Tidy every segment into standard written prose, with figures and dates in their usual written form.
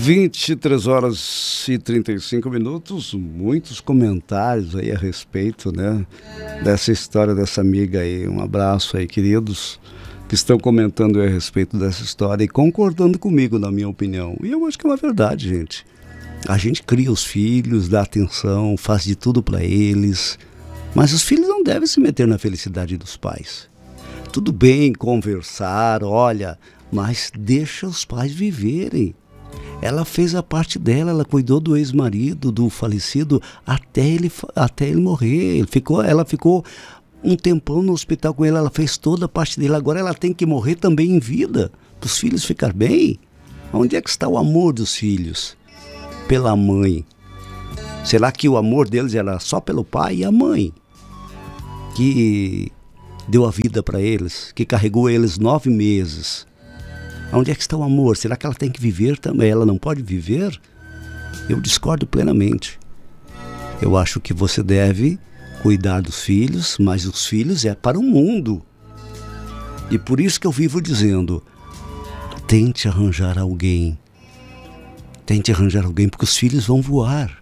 23 horas e 35 minutos, muitos comentários aí a respeito, né, dessa história dessa amiga aí. Um abraço aí, queridos, que estão comentando a respeito dessa história e concordando comigo, na minha opinião. E eu acho que é uma verdade, gente. A gente cria os filhos, dá atenção, faz de tudo para eles, mas os filhos não devem se meter na felicidade dos pais. Tudo bem conversar, olha, mas deixa os pais viverem. Ela fez a parte dela, ela cuidou do ex-marido, do falecido, até ele morrer. Ela ficou um tempão no hospital com ele, ela fez toda a parte dele. Agora ela tem que morrer também em vida, para os filhos ficar bem. Onde é que está o amor dos filhos? Pela mãe. Será que o amor deles era só pelo pai e a mãe? Que deu a vida para eles, que carregou eles 9 meses. Onde é que está o amor? Será que ela tem que viver também? Ela não pode viver? Eu discordo plenamente. Eu acho que você deve cuidar dos filhos, mas os filhos é para o mundo. E por isso que eu vivo dizendo, tente arranjar alguém. Tente arranjar alguém, porque os filhos vão voar.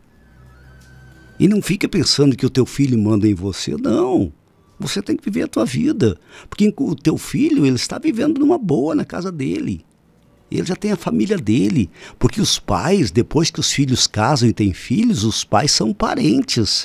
E não fique pensando que o teu filho manda em você. Não. Você tem que viver a tua vida. Porque o teu filho, ele está vivendo numa boa na casa dele. Ele já tem a família dele. Porque os pais, depois que os filhos casam e têm filhos, os pais são parentes.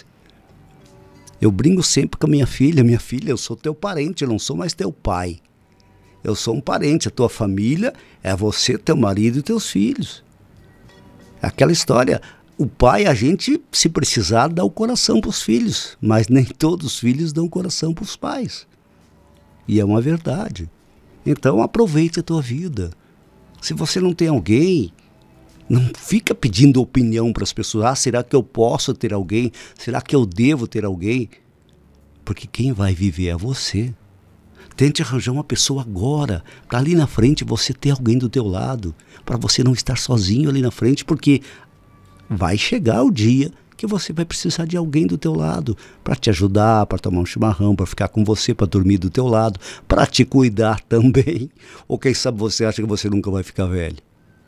Eu brinco sempre com a minha filha. Minha filha, eu sou teu parente, eu não sou mais teu pai. Eu sou um parente. A tua família é você, teu marido e teus filhos. Aquela história... O pai, a gente, se precisar, dá o coração para os filhos, mas nem todos os filhos dão o coração para os pais. E é uma verdade. Então, aproveite a tua vida. Se você não tem alguém, não fica pedindo opinião para as pessoas. Ah, será que eu posso ter alguém? Será que eu devo ter alguém? Porque quem vai viver é você. Tente arranjar uma pessoa agora, para ali na frente você ter alguém do teu lado, para você não estar sozinho ali na frente, porque... vai chegar o dia que você vai precisar de alguém do teu lado para te ajudar, para tomar um chimarrão, para ficar com você, para dormir do teu lado, para te cuidar também. Ou quem sabe você acha que você nunca vai ficar velho.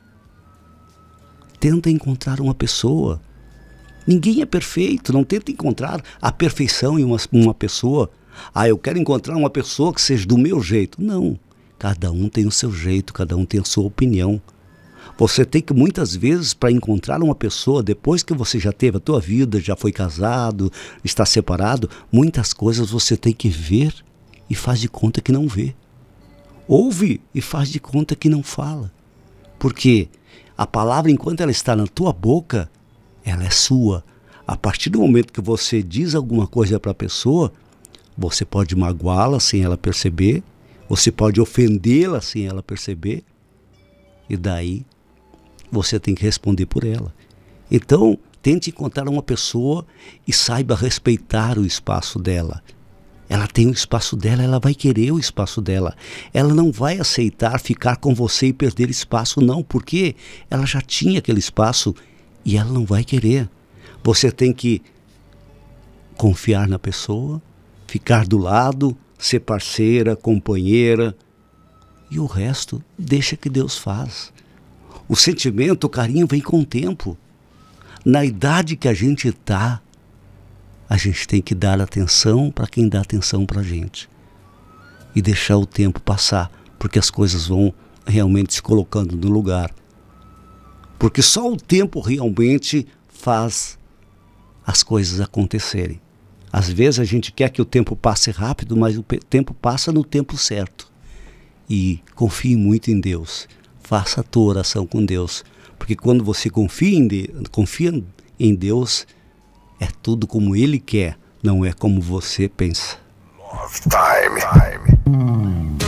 Tenta encontrar uma pessoa. Ninguém é perfeito, não tenta encontrar a perfeição em uma pessoa. Ah, eu quero encontrar uma pessoa que seja do meu jeito. Não, cada um tem o seu jeito, cada um tem a sua opinião. Você tem que, muitas vezes, para encontrar uma pessoa, depois que você já teve a tua vida, já foi casado, está separado, muitas coisas você tem que ver e faz de conta que não vê. Ouve e faz de conta que não fala. Porque a palavra, enquanto ela está na tua boca, ela é sua. A partir do momento que você diz alguma coisa para a pessoa, você pode magoá-la sem ela perceber, você pode ofendê-la sem ela perceber, e daí... você tem que responder por ela. Então, tente encontrar uma pessoa e saiba respeitar o espaço dela. Ela tem o espaço dela, ela vai querer o espaço dela. Ela não vai aceitar ficar com você e perder espaço, não, porque ela já tinha aquele espaço e ela não vai querer. Você tem que confiar na pessoa, ficar do lado, ser parceira, companheira, e o resto deixa que Deus faz. O sentimento, o carinho vem com o tempo. Na idade que a gente está, a gente tem que dar atenção para quem dá atenção para a gente. E deixar o tempo passar, porque as coisas vão realmente se colocando no lugar. Porque só o tempo realmente faz as coisas acontecerem. Às vezes a gente quer que o tempo passe rápido, mas o tempo passa no tempo certo. E confie muito em Deus. Faça a tua oração com Deus, porque quando você confia em Deus, é tudo como Ele quer, não é como você pensa. Love Time.